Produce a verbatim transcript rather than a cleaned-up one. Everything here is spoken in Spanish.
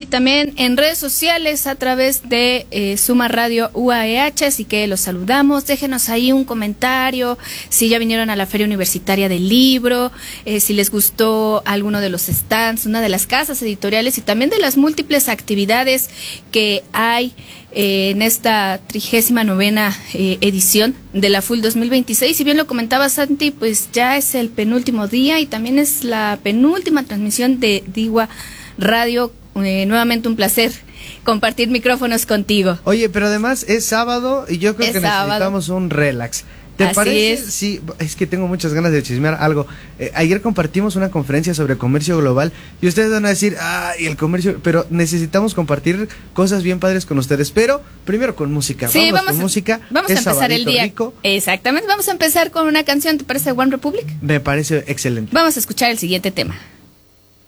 también en redes sociales a través de eh, Suma Radio U A E H, así que los saludamos. Déjenos ahí un comentario, si ya vinieron a la Feria Universitaria del Libro, eh, si les gustó alguno de los stands, una de las casas editoriales y también de las múltiples actividades que hay eh, en esta trigésima novena eh, edición de la F U L dos mil veintiséis. Si bien lo comentaba Santi, pues ya es el penúltimo día y también es la penúltima transmisión de Digua Radio. Eh, nuevamente un placer compartir micrófonos contigo. Oye, pero además es sábado y yo creo es que sábado. necesitamos un relax. ¿Te Así parece? es. Sí, es que tengo muchas ganas de chismear algo. Eh, ayer compartimos una conferencia sobre comercio global y ustedes van a decir, ay, el comercio, pero necesitamos compartir cosas bien padres con ustedes, pero primero con música. Sí, vamos, vamos con a, música. Vamos a empezar el día. Rico. Exactamente, vamos a empezar con una canción, ¿te parece One Republic? Me parece excelente. Vamos a escuchar el siguiente tema.